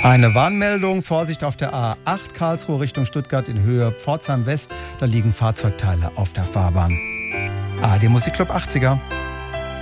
Eine Warnmeldung, Vorsicht auf der A8 Karlsruhe Richtung Stuttgart in Höhe Pforzheim West. Da liegen Fahrzeugteile auf der Fahrbahn. ARD Musikclub 80er.